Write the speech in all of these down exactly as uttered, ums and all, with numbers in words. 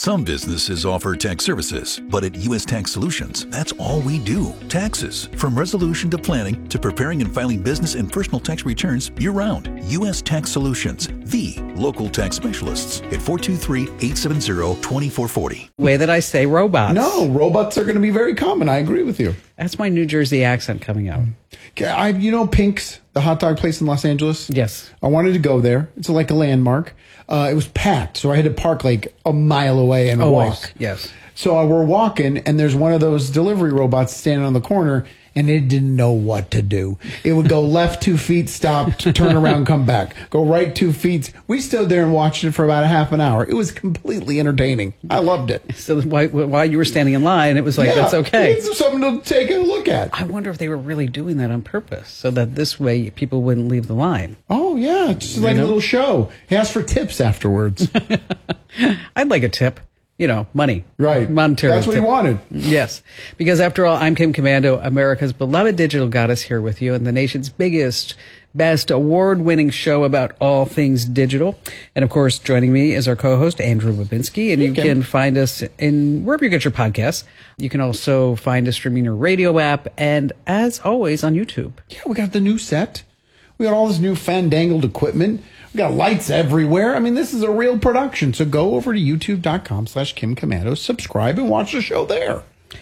Some businesses offer tax services, but at U S Tax Solutions, that's all we do. Taxes. From resolution to planning to preparing and filing business and personal tax returns year-round. U S Tax Solutions, the local tax specialists at four two three, eight seven zero, two four four zero. Way that I say robots. No, robots are going to be very common. I agree with you. That's my New Jersey accent coming out. Okay, I, you know Pink's, the hot dog place in Los Angeles? Yes. I wanted to go there. It's like a landmark. Uh, it was packed, so I had to park like a mile away and Always. walk. Yes. So uh, we're walking, and there's one of those delivery robots standing on the corner, and it didn't know what to do. It would go left two feet, stop, turn around, come back. Go right two feet. We stood there and watched it for about a half an hour. It was completely entertaining. I loved it. So while, while you were standing in line, it was like, Yeah, that's okay. It's something to take a look at. I wonder if they were really doing that on purpose so that this way people wouldn't leave the line. Oh, yeah. Just like know? a little show. He asked for tips afterwards. I'd like a tip. You know, money. Right. Monetary That's what tip. he wanted. Yes. Because after all, I'm Kim Komando, America's beloved digital goddess, here with you, and the nation's biggest, best award-winning show about all things digital. And of course, joining me is our co-host, Andrew Babinski. And you Okay. can find us in wherever you get your podcasts. You can also find us streaming your radio app, and as always, on YouTube. Yeah, we got the new set. We got all this new fandangled equipment. We got lights everywhere. I mean, this is a real production. So go over to youtube.com slash Kim Komando, subscribe, and watch the show there.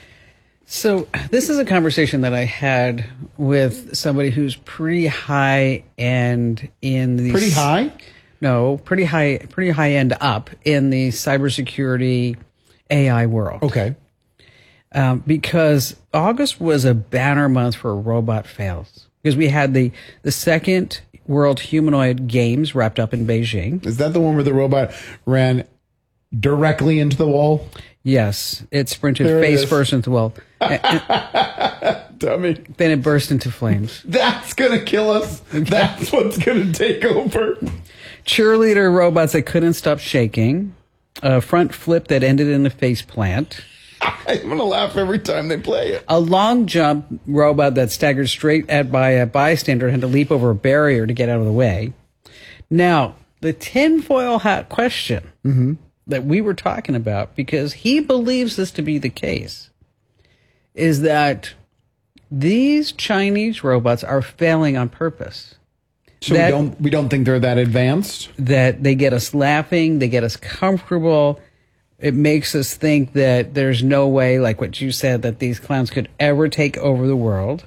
So this is a conversation that I had with somebody who's pretty high end in the Pretty high? No, pretty high, pretty high end up in the cybersecurity A I world. Okay. Um, because August was a banner month for robot fails, because we had the the second World Humanoid Games wrapped up in Beijing. Is that the one where the robot ran directly into the wall? Yes, it sprinted There it face is. first into the wall. And, and Dummy. then it burst into flames. That's going to kill us. That's what's going to take over. Cheerleader robots that couldn't stop shaking. A front flip that ended in a face plant. I'm going to laugh every time they play it. A long jump robot that staggered straight at by a bystander and had to leap over a barrier to get out of the way. Now, the tinfoil hat question Mm-hmm. that we were talking about, because he believes this to be the case, is that these Chinese robots are failing on purpose. So That- we don't we don't think they're that advanced? That they get us laughing, they get us comfortable. It makes us think that there's no way, like what you said, that these clowns could ever take over the world.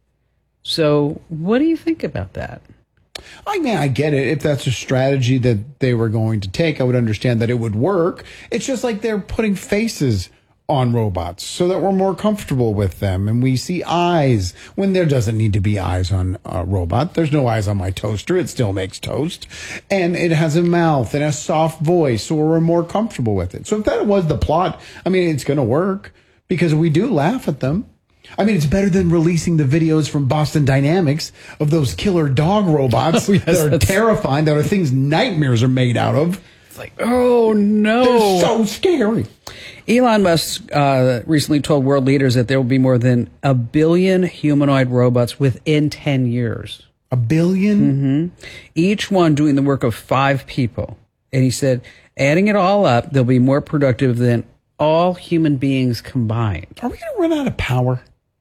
So what do you think about that? I mean, I get it. If that's a strategy that they were going to take, I would understand that it would work. It's just like they're putting faces on robots so that we're more comfortable with them. And we see eyes when there doesn't need to be eyes on a robot. There's no eyes on my toaster. It still makes toast. And it has a mouth and a soft voice, so we're more comfortable with it. So if that was the plot, I mean, it's going to work because we do laugh at them. I mean, it's better than releasing the videos from Boston Dynamics of those killer dog robots Oh, yes, that are that's- terrifying, that are things nightmares are made out of. It's like, oh no. They're so scary. Elon Musk uh, recently told world leaders that there will be more than a billion humanoid robots within ten years. A billion? Mm-hmm. Each one doing the work of five people. And he said, adding it all up, they'll be more productive than all human beings combined. Are we going to run out of power?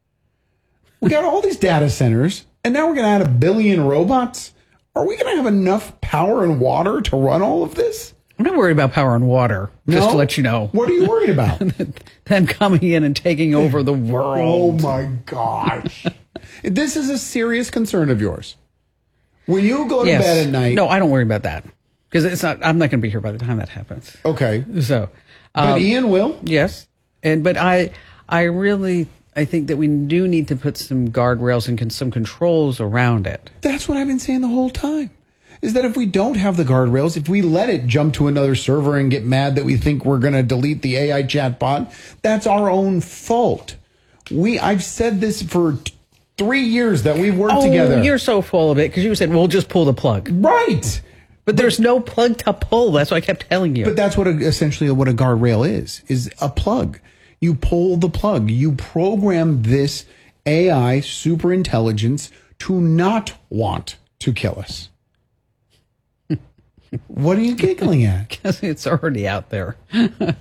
We got all these data centers, and now we're going to add a billion robots? Are we going to have enough power and water to run all of this? I'm not worried about power and water, just No? to let you know. What are you worried about? Them coming in and taking over the Oh, world. my gosh. This is a serious concern of yours. When you go to Yes. bed at night... No, I don't worry about that. Because it's not. I'm not going to be here by the time that happens. Okay. So, But um, Ian will? yes, and but I, I really, I think that we do need to put some guardrails and con- some controls around it. That's what I've been saying the whole time. Is that if we don't have the guardrails, if we let it jump to another server and get mad that we think we're going to delete the A I chatbot, that's our own fault. We, I've said this for t- three years that we've worked Oh, together. you're so full of it because you said, "We'll just pull the plug." Right. But there's no plug to pull. That's what I kept telling you. But that's what a, essentially what a guardrail is, is a plug. You pull the plug. You program this A I super intelligence to not want to kill us. What are you giggling at? Because it's already out there.